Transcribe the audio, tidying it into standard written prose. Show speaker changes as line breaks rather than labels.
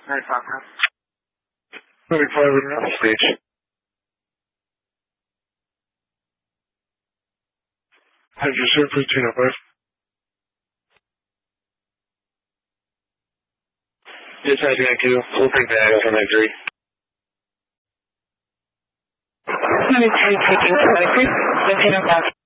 Moving forward around the stage. Hundred Super 205. Just had to do. We'll take that as an injury.
23 taking 23, 1705.